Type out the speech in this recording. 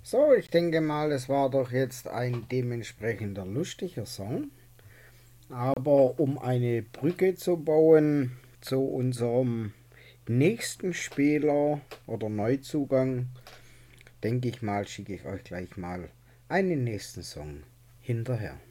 So, ich denke mal, es war doch jetzt ein dementsprechender lustiger Song. Aber um eine Brücke zu bauen zu unserem nächsten Spieler oder Neuzugang, denke ich mal, schicke ich euch gleich mal einen nächsten Song hinterher.